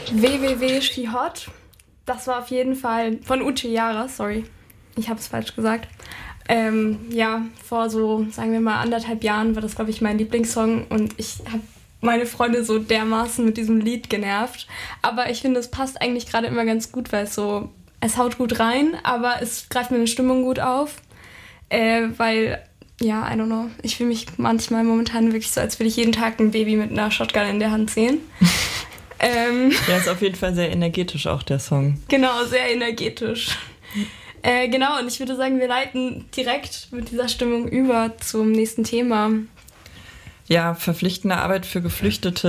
WWW She Hot. Das war auf jeden Fall von Uche Yara, sorry, ich habe es falsch gesagt. Vor so, sagen wir mal, 1,5 Jahren war das, glaube ich, mein Lieblingssong und ich habe meine Freunde so dermaßen mit diesem Lied genervt. Aber ich finde, es passt eigentlich gerade immer ganz gut, weil es haut gut rein, aber es greift mir eine Stimmung gut auf. Weil, ja, I don't know, ich fühle mich manchmal momentan wirklich so, als würde ich jeden Tag ein Baby mit einer Shotgun in der Hand sehen. Ja, ist auf jeden Fall sehr energetisch auch, der Song. Genau, sehr energetisch. Genau, und ich würde sagen, wir leiten direkt mit dieser Stimmung über zum nächsten Thema. Ja, verpflichtende Arbeit für Geflüchtete